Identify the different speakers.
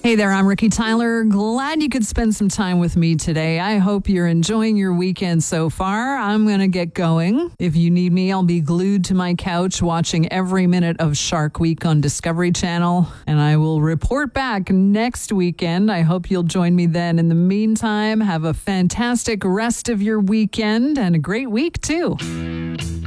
Speaker 1: Hey there, I'm Ricky Tyler. Glad you could spend some time with me today. I hope you're enjoying your weekend so far. I'm going to get going. If you need me, I'll be glued to my couch watching every minute of Shark Week on Discovery Channel, and I will report back next weekend. I hope you'll join me then. In the meantime, have a fantastic rest of your weekend and a great week, too.